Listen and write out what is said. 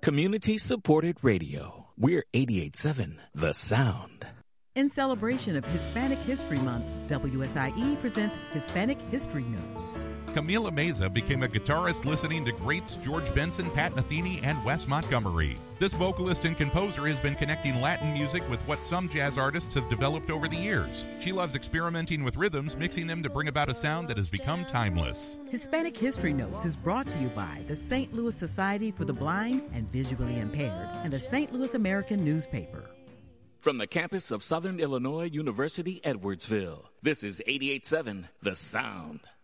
Community-supported radio. We're 88.7 The Sound. In celebration of Hispanic History Month, WSIE presents Hispanic History Notes. Camila Meza became a guitarist listening to greats George Benson, Pat Metheny, and Wes Montgomery. This vocalist and composer has been connecting Latin music with what some jazz artists have developed over the years. She loves experimenting with rhythms, mixing them to bring about a sound that has become timeless. Hispanic History Notes is brought to you by the St. Louis Society for the Blind and Visually Impaired and the St. Louis American Newspaper. From the campus of Southern Illinois University, Edwardsville, this is 88.7 The Sound.